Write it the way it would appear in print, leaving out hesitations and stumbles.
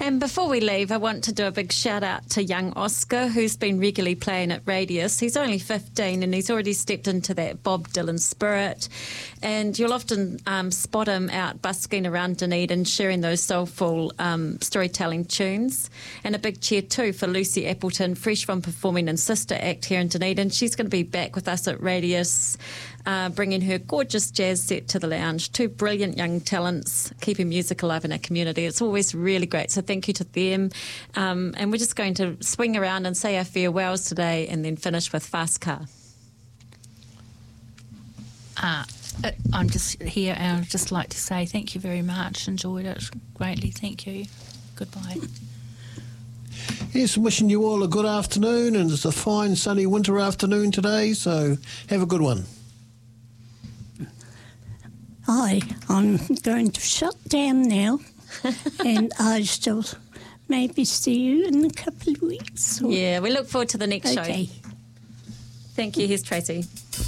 And before we leave, I want to do a big shout out to young Oscar, who's been regularly playing at Radius. He's only 15 and he's already stepped into that Bob Dylan spirit. And you'll often spot him out busking around Dunedin, sharing those soulful storytelling tunes. And a big cheer too for Lucy Appleton, fresh from performing in Sister Act here in Dunedin. She's going to be back with us at Radius, bringing her gorgeous jazz set to the lounge. Two brilliant young talents keeping music alive in our community. It's always really great, so thank you to them. And we're just going to swing around and say our farewells today and then finish with Fast Car. I'm just here and I'd just like to say thank you very much. Enjoyed it greatly. Thank you. Goodbye. Yes, wishing you all a good afternoon, and it's a fine sunny winter afternoon today, so have a good one. Hi, I'm going to shut down now and I shall maybe see you in a couple of weeks. Yeah, we look forward to the next show. Okay. Thank you. Here's Tracy.